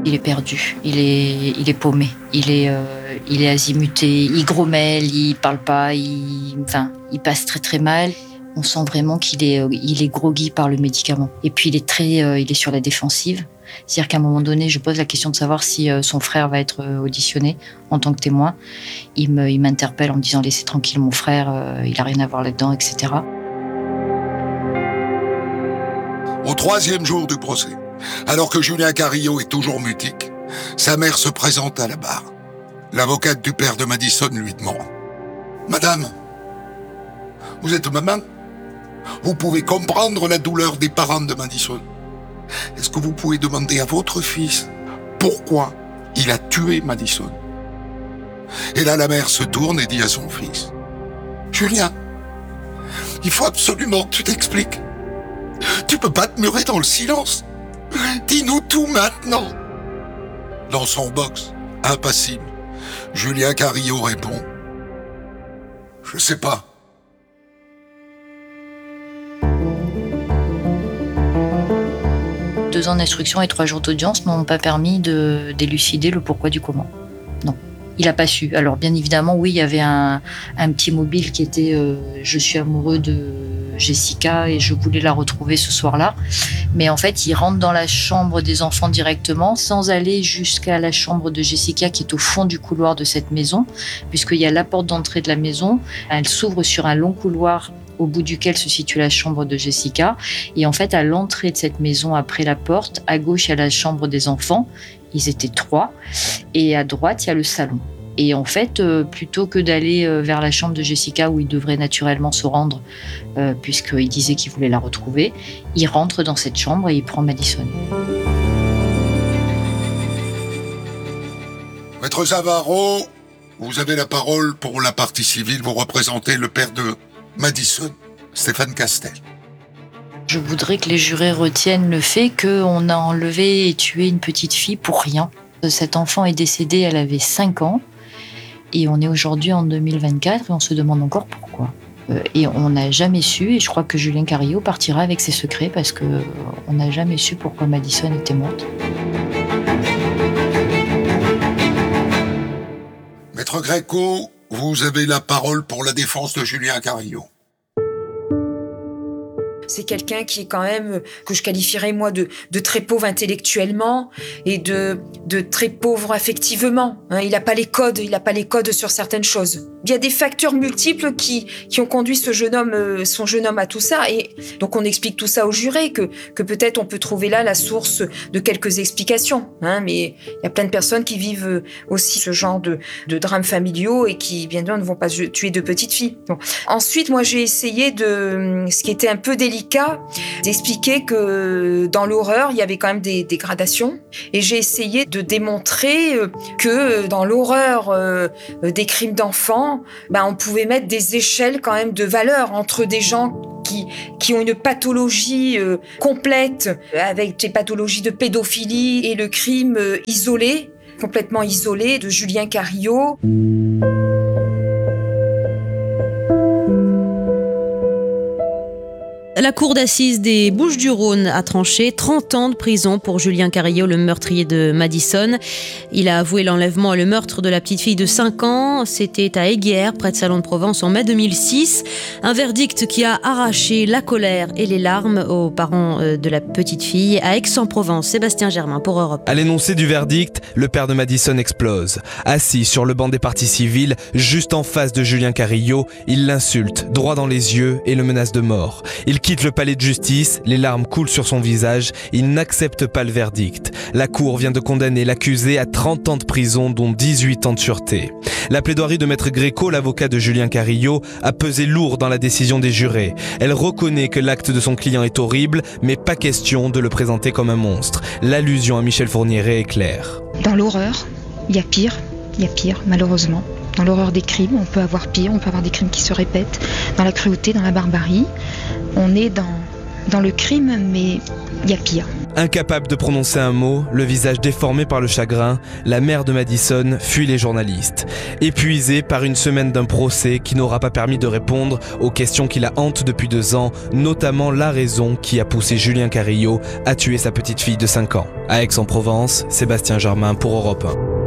Il est perdu, il est paumé, il est azimuté, il grommelle, il parle pas, il passe très très mal. On sent vraiment qu'il est groggy par le médicament. Et puis il est sur la défensive. C'est-à-dire qu'à un moment donné, je pose la question de savoir si son frère va être auditionné en tant que témoin. Il m'interpelle en me disant « Laissez tranquille mon frère, il a rien à voir là-dedans, etc. » Au 3e jour du procès, alors que Julien Carillo est toujours mutique, sa mère se présente à la barre. L'avocate du père de Madison lui demande « Madame, vous êtes maman ? Vous pouvez comprendre la douleur des parents de Madison. Est-ce que vous pouvez demander à votre fils pourquoi il a tué Madison ?» Et là, la mère se tourne et dit à son fils « Julien, il faut absolument que tu t'expliques. Tu peux pas te murer dans le silence. Dis-nous tout maintenant. » Dans son box, impassible, Julien Carillo répond « Je sais pas. » Deux ans d'instruction et 3 jours d'audience n'ont pas permis de d'élucider le pourquoi du comment. Non, il n'a pas su. Alors bien évidemment, oui, il y avait un petit mobile qui était je suis amoureux de Jessica et je voulais la retrouver ce soir-là. Mais en fait, il rentre dans la chambre des enfants directement sans aller jusqu'à la chambre de Jessica qui est au fond du couloir de cette maison, puisqu'il y a la porte d'entrée de la maison. Elle s'ouvre sur un long couloir au bout duquel se situe la chambre de Jessica. Et en fait, à l'entrée de cette maison, après la porte, à gauche, il y a la chambre des enfants. Ils étaient 3. Et à droite, il y a le salon. Et en fait, plutôt que d'aller vers la chambre de Jessica, où il devrait naturellement se rendre, puisqu'il disait qu'il voulait la retrouver, il rentre dans cette chambre et il prend Madison. Maître Zavaro, vous avez la parole pour la partie civile. Vous représentez le père de Madison, Stéphane Castel. Je voudrais que les jurés retiennent le fait qu'on a enlevé et tué une petite fille pour rien. Cet enfant est décédé, elle avait 5 ans. Et on est aujourd'hui en 2024 et on se demande encore pourquoi. Et on n'a jamais su, et je crois que Julien Carillo partira avec ses secrets parce qu'on n'a jamais su pourquoi Madison était morte. Maître Greco, vous avez la parole pour la défense de Julien Carillo. C'est quelqu'un qui est quand même, que je qualifierais moi de très pauvre intellectuellement et de très pauvre affectivement. Il n'a pas les codes sur certaines choses. Il y a des facteurs multiples qui ont conduit son jeune homme à tout ça. Et donc on explique tout ça aux jurés, que peut-être on peut trouver là la source de quelques explications. Mais il y a plein de personnes qui vivent aussi ce genre de drames familiaux et qui, bien sûr, ne vont pas tuer de petites filles. Bon. Ensuite, moi j'ai essayé ce qui était un peu délicat, d'expliquer que dans l'horreur, il y avait quand même des gradations. Et j'ai essayé de démontrer que dans l'horreur des crimes d'enfants, on pouvait mettre des échelles quand même de valeur entre des gens qui ont une pathologie complète, avec des pathologies de pédophilie et le crime isolé, complètement isolé, de Julien Carillo. La cour d'assises des Bouches-du-Rhône a tranché 30 ans de prison pour Julien Carillo, le meurtrier de Madison. Il a avoué l'enlèvement et le meurtre de la petite fille de 5 ans. C'était à Eyguières, près de Salon-de-Provence, en mai 2006. Un verdict qui a arraché la colère et les larmes aux parents de la petite fille à Aix-en-Provence. Sébastien Germain pour Europe. À l'énoncé du verdict, le père de Madison explose. Assis sur le banc des parties civiles, juste en face de Julien Carillo, il l'insulte droit dans les yeux et le menace de mort. Il quitte le palais de justice, les larmes coulent sur son visage, il n'accepte pas le verdict. La cour vient de condamner l'accusé à 30 ans de prison, dont 18 ans de sûreté. La plaidoirie de Maître Greco, l'avocat de Julien Carillo, a pesé lourd dans la décision des jurés. Elle reconnaît que l'acte de son client est horrible, mais pas question de le présenter comme un monstre. L'allusion à Michel Fourniret est claire. Dans l'horreur, il y a pire, malheureusement. Dans l'horreur des crimes, on peut avoir pire, on peut avoir des crimes qui se répètent. Dans la cruauté, dans la barbarie, on est dans le crime, mais il y a pire. Incapable de prononcer un mot, le visage déformé par le chagrin, la mère de Madison fuit les journalistes. Épuisée par une semaine d'un procès qui n'aura pas permis de répondre aux questions qui la hantent depuis 2 ans, notamment la raison qui a poussé Julien Carillo à tuer sa petite fille de 5 ans. À Aix-en-Provence, Sébastien Germain pour Europe 1.